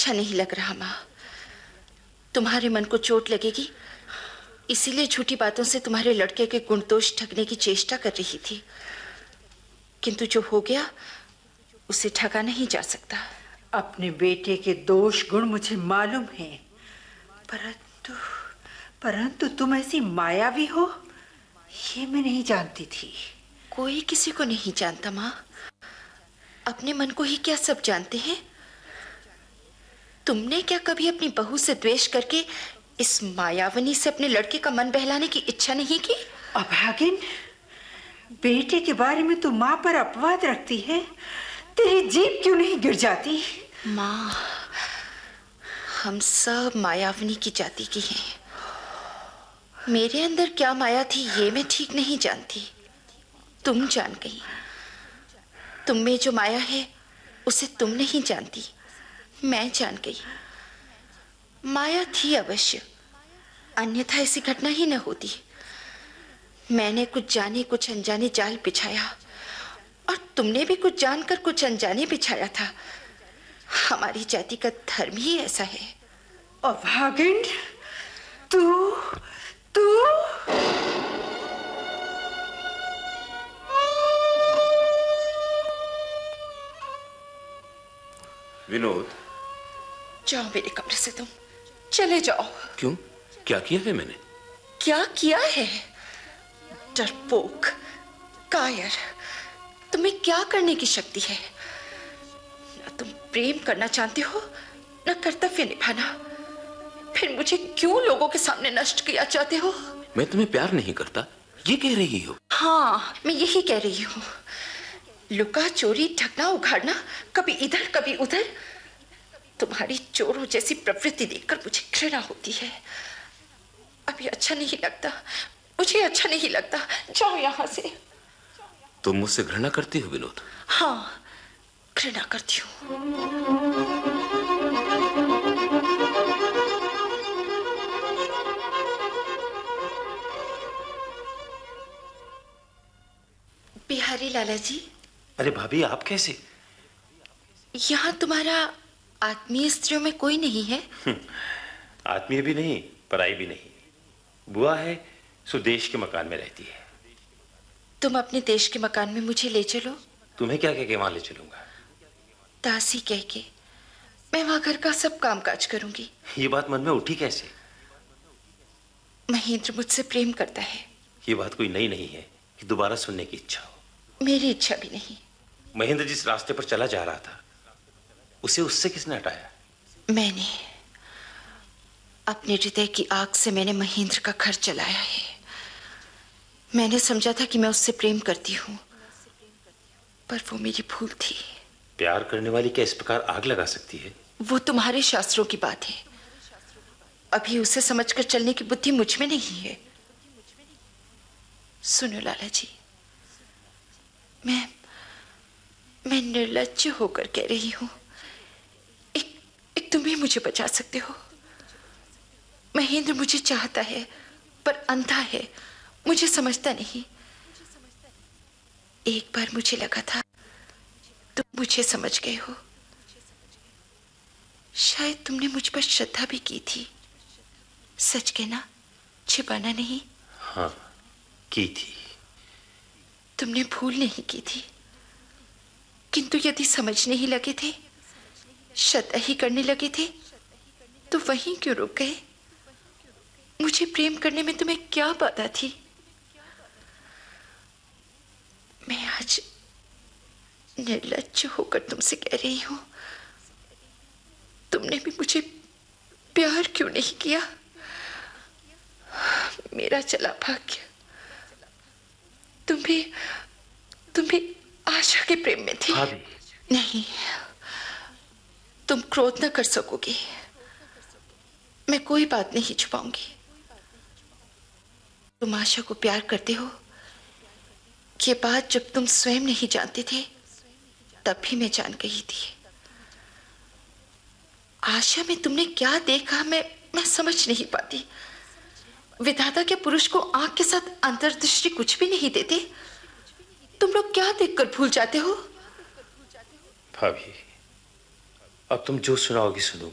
अच्छा नहीं लग रहा माँ। तुम्हारे मन को चोट लगेगी, इसीलिए झूठी बातों से तुम्हारे लड़के के गुण दोष ढकने की चेष्टा कर रही थी, किंतु जो हो गया उसे ढका नहीं जा सकता। अपने बेटे के दोष गुण मुझे मालूम है, परंतु तुम ऐसी मायावी हो, ये मैं नहीं जानती थी। कोई किसी को नहीं जानता माँ, अपने मन को ही क्या सब जानते हैं। तुमने क्या कभी अपनी बहू से द्वेष करके इस मायावनी से अपने लड़के का मन बहलाने की इच्छा नहीं की? अभागिन, बेटे के बारे में तू माँ पर अपवाद रखती है, तेरी जीभ क्यों नहीं गिर जाती? माँ, हम सब मायावनी की जाति की हैं। मेरे अंदर क्या माया थी ये मैं ठीक नहीं जानती, तुम जान गई। तुम में जो माया है उसे तुम नहीं जानती, मैं जान गई। माया थी अवश्य, अन्यथा ऐसी घटना ही न होती। मैंने कुछ जाने कुछ अनजाने जाल बिछाया और तुमने भी कुछ जानकर कुछ अनजाने बिछाया था। हमारी जाति का धर्म ही ऐसा है। अभागिन, तू विनोद, जाओ मेरे कमरे से, तुम चले जाओ। क्यों? क्या किया है मैंने? क्या किया है? डरपोक, कायर, तुम्हें क्या करने की शक्ति है? न तुम प्रेम करना जानते हो, न कर्तव्य निभाना। फिर मुझे क्यों लोगों के सामने नष्ट किया चाहते हो? मैं तुम्हें प्यार नहीं करता, ये कह रही हो? हाँ, मैं यही कह रही हूँ। लुका चोरी, ढकना उघाड़ना, कभी इधर कभी उधर। तुम्हारी चोरों जैसी प्रवृत्ति देखकर मुझे घृणा होती है। अभी अच्छा नहीं लगता, मुझे अच्छा नहीं लगता। जाओ यहाँ से। तुम मुझसे घृणा करती हो विनोद? हाँ, घृणा करती हूँ। बिहारी लाला जी। अरे भाभी, आप कैसे? यहाँ तुम्हारा आत्मीय स्त्रियों में कोई नहीं है? आत्मीय भी नहीं, पराई भी नहीं। बुआ है, सुदेश के मकान में रहती है। तुम अपने देश के मकान में मुझे ले चलो। तुम्हें क्या कह के वहां ले चलूंगा? दासी कह के। मैं वहां घर का सब काम काज करूंगी। ये बात मन में उठी कैसे? महेंद्र मुझसे प्रेम करता है। ये बात कोई नई नहीं है कि दोबारा सुनने की इच्छा हो। मेरी इच्छा भी नहीं। महेंद्र जिस रास्ते पर चला जा रहा था, उसे उससे किसने हटाया? मैंने। अपने हृदय की आग से मैंने महेंद्र का घर जलाया है। मैंने समझा था कि मैं उससे प्रेम करती हूँ, पर वो मेरी भूल थी। प्यार करने वाली क्या इस प्रकार आग लगा सकती है? वो तुम्हारे शास्त्रों की बात है। अभी उसे समझकर चलने की बुद्धि मुझ में नहीं है। सुनो लाला जी, मैं निर्लज्ज होकर कह रही हूं, एक तुम ही मुझे बचा सकते हो। महेंद्र मुझे चाहता है पर अंधा है, मुझे समझता नहीं। एक बार मुझे लगा था तुम मुझे समझ गए हो। शायद तुमने मुझ पर श्रद्धा भी की थी। सच कहना, छिपाना नहीं। हाँ, की थी। तुमने भूल नहीं की थी, किंतु यदि समझने ही लगे थे, श्रद्धा ही करने लगे थे, तो वहीं क्यों रुक गए? मुझे प्रेम करने में तुम्हें क्या बाधा थी? मैं आज निर्लज्ज होकर तुमसे कह रही हूं, तुमने भी मुझे प्यार क्यों नहीं किया? मेरा चला भाग्य। तुम भी आशा के प्रेम में थे। नहीं, तुम क्रोध न कर सकोगे। मैं कोई बात नहीं छुपाऊंगी। तुम आशा को प्यार करते हो, ये बात जब तुम स्वयं नहीं जानते थे तब भी मैं जान गई थी। आशा में तुमने क्या देखा मैं समझ नहीं पाती। विधाता के पुरुष को आंख के साथ अंतर्दृष्टि कुछ भी नहीं देते? तुम लोग क्या देखकर भूल जाते हो? भाभी, अब तुम जो सुनाओगी सुनूंगा।